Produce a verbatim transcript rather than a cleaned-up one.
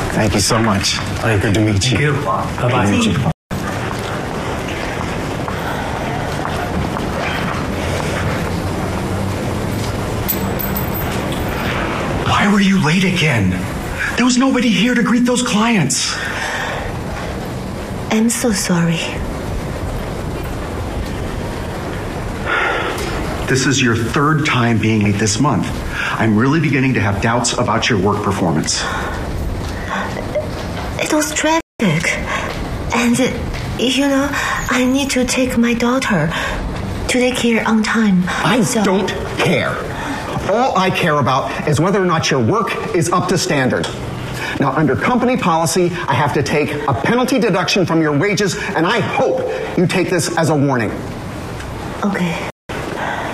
Thank you so much. All right, good to meet you. Thank you. Bye-bye. Good to meet you. Why were you late again? There was nobody here to greet those clients. I'm so sorry. This is your third time being late this month. I'm really beginning to have doubts about your work performance. It was traffic. And, you know, I need to take my daughter to daycare on time. I so... don't care. All I care about is whether or not your work is up to standard. Now, under company policy, I have to take a penalty deduction from your wages, and I hope you take this as a warning. Okay.